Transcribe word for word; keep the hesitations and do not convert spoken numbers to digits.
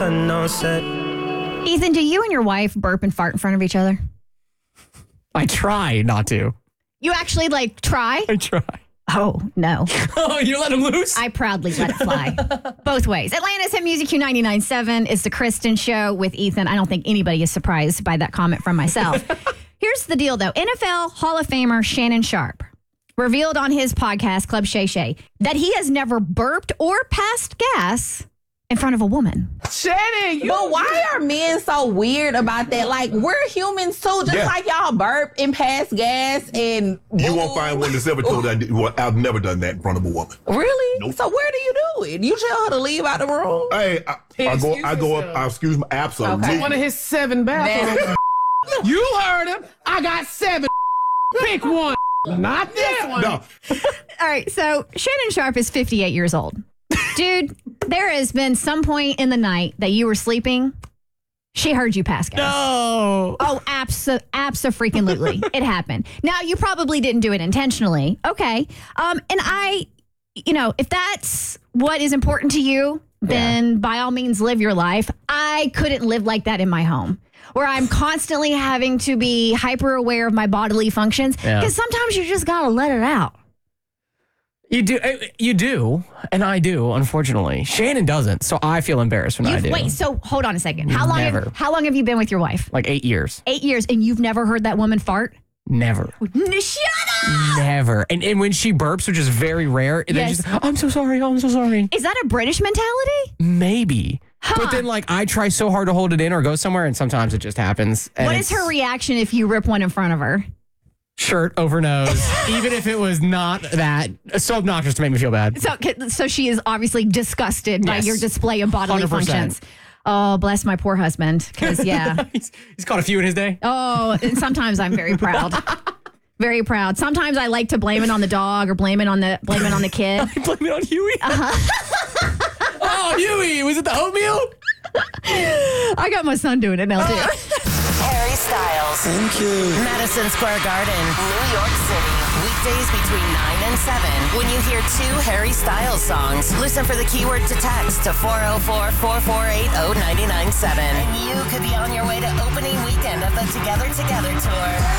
Ethan, do you and your wife burp and fart in front of each other? I try not to. You actually, like, try? I try. Oh, no. Oh, you let him loose? I proudly let it fly. Both ways. Atlanta's Hit Music Q ninety-nine point seven is the Kristen Show with Ethan. I don't think anybody is surprised by that comment from myself. Here's the deal, though. N F L Hall of Famer Shannon Sharpe revealed on his podcast, Club Shay Shay, that he has never burped or passed gas in front of a woman. Shannon, you... But why are men so weird about that? Like, we're humans too, just Yeah. like y'all burp and pass gas and... You won't find one that's ever told that. Well, I've never done that in front of a woman. Really? Nope. So where do you do it? You tell her to leave out the room? Hey, I, I go, I go up. I excuse me. Absolutely. Okay. One of his seven bathrooms. You heard him. I got seven. Pick one. Not this one. No. All right, so Shannon Sharpe is fifty-eight years old. Dude, there has been some point in the night that you were sleeping, she heard you pass gas. No. Oh, abso- abso-freaking-lutely. It happened. Now, you probably didn't do it intentionally. Okay. Um, and I, you know, if that's what is important to you, then by all means live your life. I couldn't live like that in my home, where I'm constantly having to be hyper aware of my bodily functions, because Yeah. sometimes you just got to let it out. You do, uh, you do, and I do, unfortunately. Shannon doesn't, so I feel embarrassed when I You've- do. Wait, so hold on a second. How long, Never. have, how long have you been with your wife? Like eight years. Eight years, and you've never heard that woman fart? Never. N- Shut up! Never. And and when she burps, which is very rare, then Yes. she's like, I'm so sorry, I'm so sorry. Is that a British mentality? Maybe. Huh. But then, like, I try so hard to hold it in or go somewhere, and sometimes it just happens. And What is it's her reaction if you rip one in front of her? shirt over nose, even if it was not that so obnoxious to make me feel bad. So, so she is obviously disgusted by Yes. your display of bodily one hundred percent. functions. Oh, bless my poor husband. Because, yeah. he's, he's caught a few in his day. Oh, and sometimes I'm very proud. Very proud. Sometimes I like to blame it on the dog or blame it on the blame it on the kid. Blame it on Huey. Uh-huh. Oh, Huey, was it the oatmeal? I got my son doing it now too. Harry Styles. Thank you. Madison Square Garden, New York City. Weekdays between nine and seven. When you hear two Harry Styles songs, listen for the keyword to text to four oh four, four four eight, oh nine nine seven. And you could be on your way to opening weekend of the Together Together Tour.